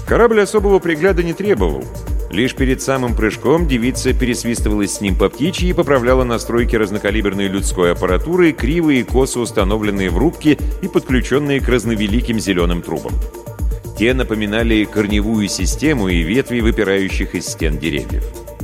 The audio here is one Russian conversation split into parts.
Корабль особого пригляда не требовал. Лишь перед самым прыжком девица пересвистывалась с ним по птичьи и поправляла настройки разнокалиберной людской аппаратуры, кривые и косо установленные в рубке и подключенные к разновеликим зеленым трубам. Те напоминали корневую систему и ветви, выпирающих из стен деревьев.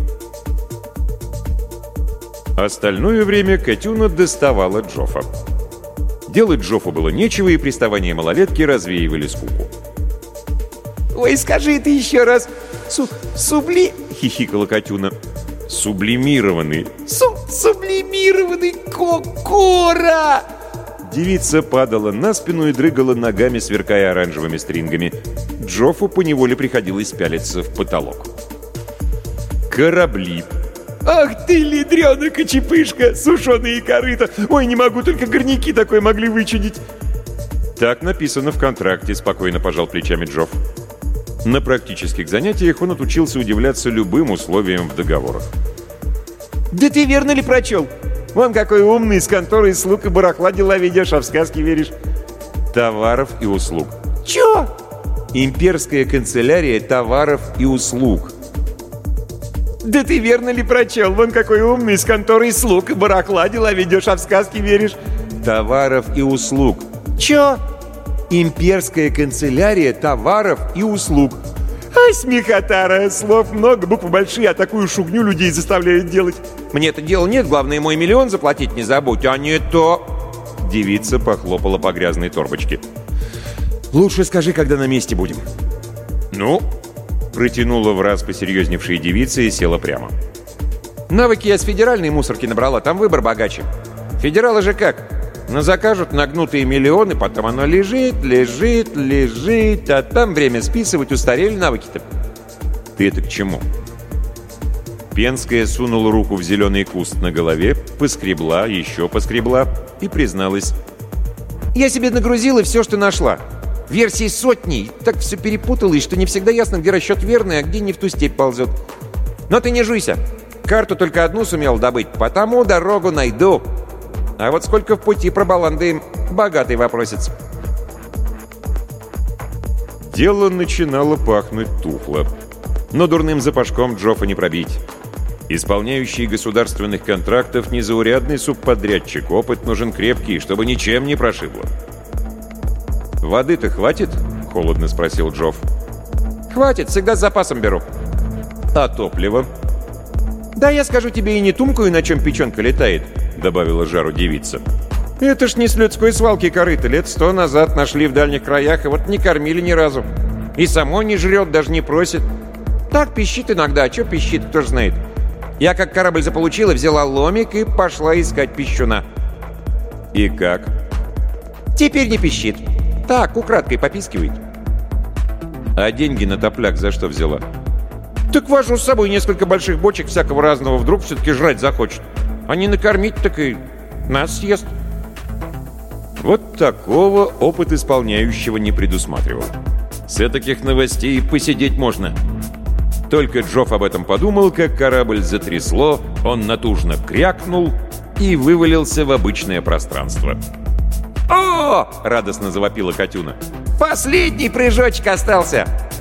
Остальное время Катюна доставала Джоффа. Делать Джоффу было нечего, и приставания малолетки развеивали скуку. «Ой, скажи это еще раз! — хихикала Катюна. «Сублимированный». Сублимированный кокора!» Девица падала на спину и дрыгала ногами, сверкая оранжевыми стрингами. Джоффу поневоле приходилось пялиться в потолок. Корабли. «Ах ты, ледрёна кочепышка! Сушеные корыта! Ой, не могу, только горняки такой могли вычудить!» «Так написано в контракте», — спокойно пожал плечами Джофф. На практических занятиях он отучился удивляться любым условиям в договорах. «Да ты верно ли прочел? Вон какой умный, с конторы слуг и барахла дела ведешь, а в сказки веришь». «Товаров и услуг». «Чё?» «Имперская канцелярия товаров и услуг». «Да ты верно ли прочел? Вон какой умный, с конторы слуг и барахла дела ведешь, а в сказки веришь». «Товаров и услуг». «Чё?» «Имперская канцелярия товаров и услуг». «Ай, смехотара! Слов много, буквы большие, а такую шугню людей заставляют делать». «Мне-то дела нет, главное, мой миллион заплатить не забудь, а не то...» Девица похлопала по грязной торбочке. «Лучше скажи, когда на месте будем». «Ну?» Протянула враз посерьезневшая девица и села прямо. «Навыки я с федеральной мусорки набрала, там выбор богаче. Федералы же как? Закажут нагнутые миллионы, потом оно лежит, а там время списывать, устарели навыки-то». «Ты это к чему?» Пенская сунула руку в зеленый куст на голове, поскребла, еще поскребла и призналась. «Я себе нагрузила все, что нашла. Версии сотни. Так все перепуталось, что не всегда ясно, где расчет верный, а где не в ту степь ползет. Но ты не жуйся. Карту только одну сумел добыть, потому дорогу найду. А вот сколько в пути пробаландаем, богатый вопросец». Дело начинало пахнуть тухло. Но дурным запашком Джоффа не пробить. Исполняющий государственных контрактов незаурядный субподрядчик. Опыт нужен крепкий, чтобы ничем не прошибло. «Воды-то хватит?» — холодно спросил Джофф. «Хватит, всегда с запасом беру». «А топливо?» «Да я скажу тебе и не тумкаю, на чем печенка летает», — добавила жару девица. «Это ж не с людской свалки корыто. Лет 100 назад нашли в дальних краях, и вот не кормили ни разу. И само не жрет, даже не просит. Так пищит иногда, а чё пищит, кто ж знает. Я как корабль заполучила, взяла ломик и пошла искать пищуна». «И как?» «Теперь не пищит. Так, украдкой попискивает». «А деньги на топляк за что взяла?» «Так вожу с собой несколько больших бочек всякого разного, вдруг все-таки жрать захочет. А не накормить, так и нас съест». Вот такого опыт исполняющего не предусматривал. С этаких новостей посидеть можно. Только Джофф об этом подумал, как корабль затрясло, он натужно крякнул и вывалился в обычное пространство. «О!» — радостно завопила Катюна. «Последний прыжочек остался!